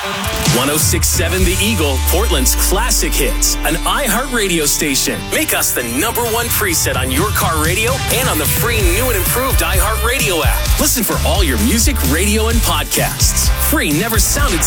106.7 The Eagle, Portland's classic hits, an iHeartRadio station. Make us the number one preset on your car radio and on the free new and improved iHeartRadio app. Listen for all your music, radio, and podcasts. Free never sounded